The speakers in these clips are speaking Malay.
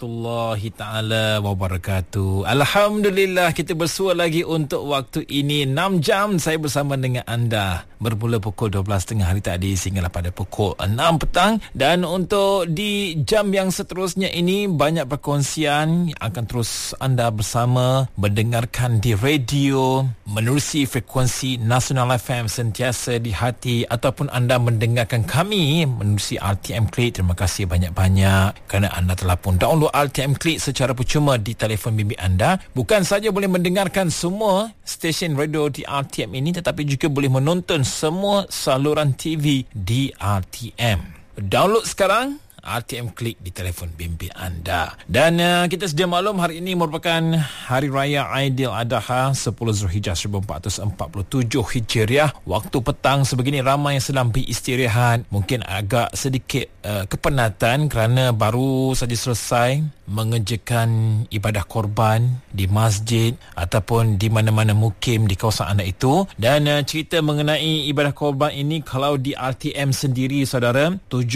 warahmatullahi taala wabarakatuh. Alhamdulillah kita bersua lagi untuk waktu ini 6 jam saya bersama dengan anda bermula pukul 12.30 hari tadi sehinggalah pada pukul 6 petang, dan untuk di jam yang seterusnya ini banyak perkongsian akan terus anda bersama mendengarkan di radio menerusi frekuensi Nasional FM sentiasa di hati, ataupun anda mendengarkan kami menerusi RTM Klik. Terima kasih banyak-banyak kerana anda telah pun download RTM Klik secara percuma di telefon bimbit anda. Bukan saja boleh mendengarkan semua stesen radio di RTM ini, tetapi juga boleh menonton semua saluran TV di RTM. Download sekarang RTM Klik di telefon bimbit anda. Dan kita sedia maklum hari ini merupakan Hari Raya Aidiladha 10 Zulhijjah 1447 Hijriah. Waktu petang sebegini ramai yang sedang beristirahat. Mungkin agak sedikit kepenatan kerana baru saja selesai mengerjakan ibadah korban di masjid ataupun di mana-mana mukim di kawasan anda itu. Dan cerita mengenai ibadah korban ini, kalau di RTM sendiri saudara,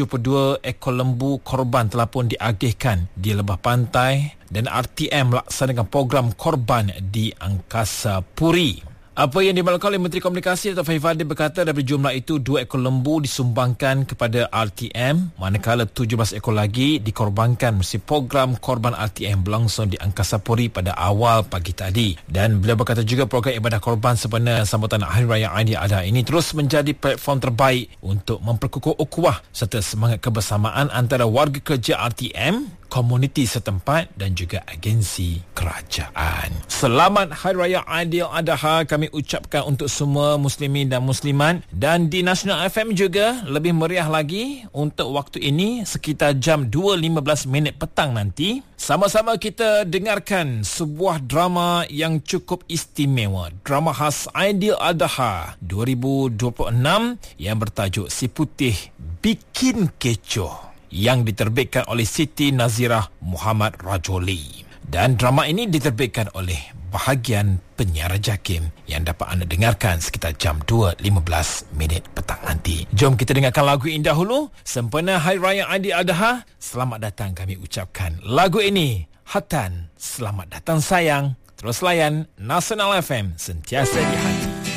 72 ekor lembu korban telah pun diagihkan di lebah pantai, dan RTM melaksanakan program korban di Angkasa Puri. Apa yang dimaklumkan oleh Menteri Komunikasi Dato' Fahmi Fadzil berkata daripada jumlah itu 2 ekor lembu disumbangkan kepada RTM, manakala 17 ekor lagi dikorbankan melalui program korban RTM berlangsung di Angkasa Puri pada awal pagi tadi. Dan beliau berkata juga program ibadah korban sempena sambutan Hari Raya Aidiladha ini terus menjadi platform terbaik untuk memperkukuh ukhuwah serta semangat kebersamaan antara warga kerja RTM, komuniti setempat dan juga agensi kerajaan. Selamat Hari Raya Aidiladha kami ucapkan untuk semua muslimin dan muslimat. Dan di Nasional FM juga lebih meriah lagi untuk waktu ini sekitar jam 2.15 petang nanti. Sama-sama kita dengarkan sebuah drama yang cukup istimewa, drama khas Aidiladha 2026 yang bertajuk Si Putih Bikin Kecoh, yang diterbitkan oleh Siti Nazirah Muhammad Rajoli. Dan drama ini diterbitkan oleh bahagian penyiar JAKIM yang dapat anda dengarkan sekitar jam 2.15 petang nanti. Jom kita dengarkan lagu ini dahulu. Sempena Hari Raya Aidiladha, selamat datang kami ucapkan lagu ini. Hatan, selamat datang sayang. Terus layan Nasional FM sentiasa di hati.